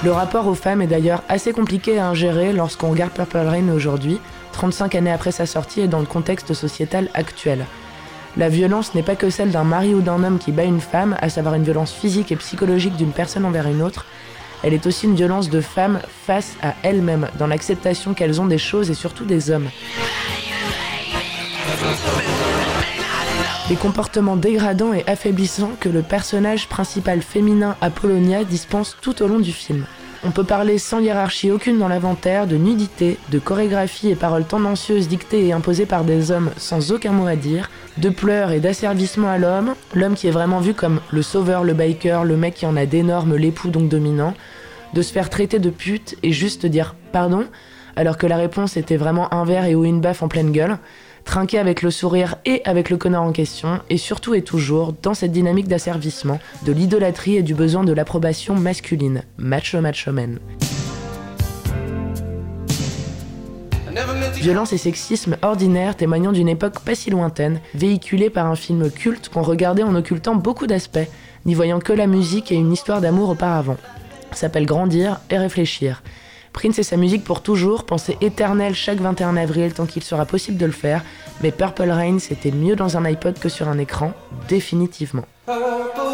Le rapport aux femmes est d'ailleurs assez compliqué à ingérer lorsqu'on regarde Purple Rain aujourd'hui, 35 années après sa sortie et dans le contexte sociétal actuel. La violence n'est pas que celle d'un mari ou d'un homme qui bat une femme, à savoir une violence physique et psychologique d'une personne envers une autre. Elle est aussi une violence de femmes face à elles-mêmes, dans l'acceptation qu'elles ont des choses et surtout des hommes. Des comportements dégradants et affaiblissants que le personnage principal féminin Apollonia dispense tout au long du film. On peut parler sans hiérarchie aucune dans l'inventaire, de nudité, de chorégraphie et paroles tendancieuses dictées et imposées par des hommes sans aucun mot à dire, de pleurs et d'asservissement à l'homme qui est vraiment vu comme le sauveur, le biker, le mec qui en a d'énormes, l'époux donc dominant, de se faire traiter de pute et juste dire « pardon » alors que la réponse était vraiment un verre et ou une baffe en pleine gueule, trinquer avec le sourire et avec le connard en question, et surtout et toujours dans cette dynamique d'asservissement, de l'idolâtrie et du besoin de l'approbation masculine. Macho man. Violence et sexisme ordinaire témoignant d'une époque pas si lointaine, véhiculée par un film culte qu'on regardait en occultant beaucoup d'aspects, n'y voyant que la musique et une histoire d'amour auparavant. Ça s'appelle Grandir et réfléchir. Prince et sa musique pour toujours, pensée éternelle chaque 21 avril tant qu'il sera possible de le faire, mais Purple Rain c'était mieux dans un iPod que sur un écran, définitivement.